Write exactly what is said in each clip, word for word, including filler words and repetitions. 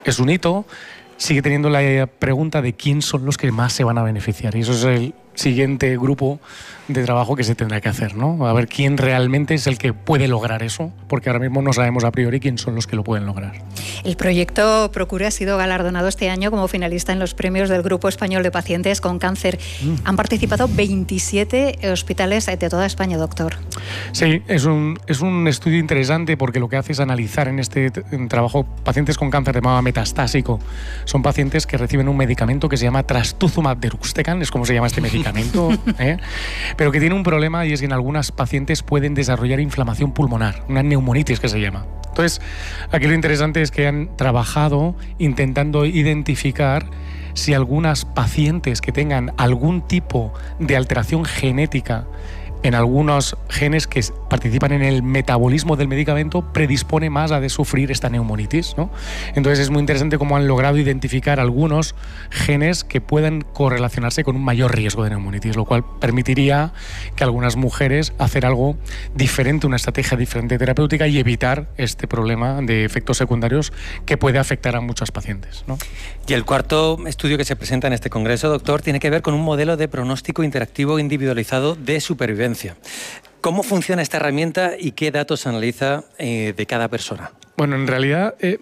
es un hito, sigue teniendo la pregunta de quién son los que más se van a beneficiar. Y eso es el siguiente grupo de trabajo que se tendrá que hacer, ¿no? A ver quién realmente es el que puede lograr eso, porque ahora mismo no sabemos a priori quién son los que lo pueden lograr. El proyecto Procure ha sido galardonado este año como finalista en los premios del Grupo Español de Pacientes con Cáncer. Mm. Han participado veintisiete hospitales de toda España, doctor. Sí, es un, es un estudio interesante porque lo que hace es analizar en este en trabajo pacientes con cáncer de mama metastásico. Son pacientes que reciben un medicamento que se llama trastuzumab deruxtecan, es como se llama este medicamento, ¿eh? Pero que tiene un problema, y es que en algunas pacientes pueden desarrollar inflamación pulmonar, una neumonitis que se llama. Entonces, aquí lo interesante es que han trabajado intentando identificar si algunas pacientes que tengan algún tipo de alteración genética en algunos genes que participan en el metabolismo del medicamento predispone más a de sufrir esta neumonitis, ¿no? Entonces es muy interesante cómo han logrado identificar algunos genes que puedan correlacionarse con un mayor riesgo de neumonitis, lo cual permitiría que algunas mujeres hacer algo diferente, una estrategia diferente terapéutica y evitar este problema de efectos secundarios que puede afectar a muchos pacientes, ¿no? Y el cuarto estudio que se presenta en este congreso, doctor, tiene que ver con un modelo de pronóstico interactivo individualizado de supervivencia. ¿Cómo funciona esta herramienta y qué datos analiza eh, de cada persona? Bueno, en realidad eh,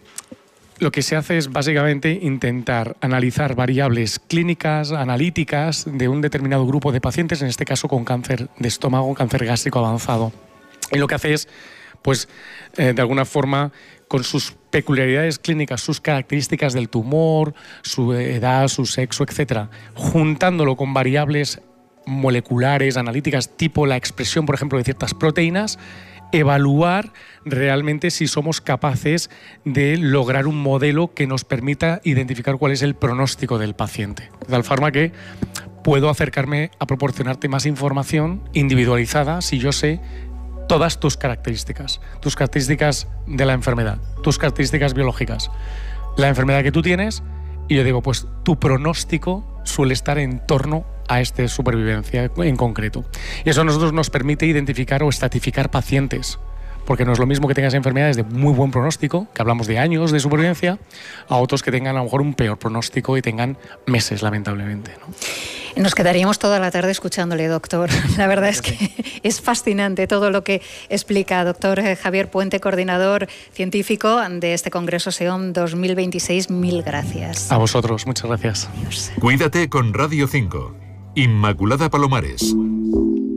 lo que se hace es básicamente intentar analizar variables clínicas, analíticas de un determinado grupo de pacientes, en este caso con cáncer de estómago, cáncer gástrico avanzado. Y lo que hace es, pues, eh, de alguna forma, con sus peculiaridades clínicas, sus características del tumor, su edad, su sexo, etcétera, juntándolo con variables moleculares, analíticas, tipo la expresión, por ejemplo, de ciertas proteínas, evaluar realmente si somos capaces de lograr un modelo que nos permita identificar cuál es el pronóstico del paciente. De tal forma que puedo acercarme a proporcionarte más información individualizada si yo sé todas tus características, tus características de la enfermedad, tus características biológicas, la enfermedad que tú tienes, y yo digo, pues tu pronóstico suele estar en torno a esta supervivencia en concreto. Y eso a nosotros nos permite identificar o estratificar pacientes, porque no es lo mismo que tengas enfermedades de muy buen pronóstico, que hablamos de años de supervivencia, a otros que tengan a lo mejor un peor pronóstico y tengan meses, lamentablemente, ¿no? Nos quedaríamos toda la tarde escuchándole, doctor. La verdad es que es fascinante todo lo que explica. Doctor Javier Puente, coordinador científico de este Congreso SEOM dos mil veintiséis, mil gracias. A vosotros, muchas gracias. Adiós. Cuídate con Radio cinco. Inmaculada Palomares.